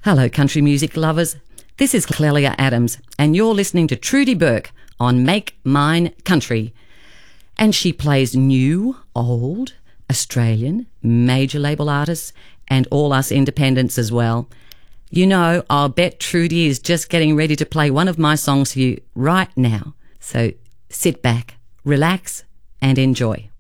Hello, country music lovers. This is Clelia Adams, and you're listening to Trudy Burke on Make Mine Country. And she plays new, old, Australian, major label artists, and all us independents as well. You know, I'll bet Trudy is just getting ready to play one of my songs for you right now. So sit back, relax, and enjoy.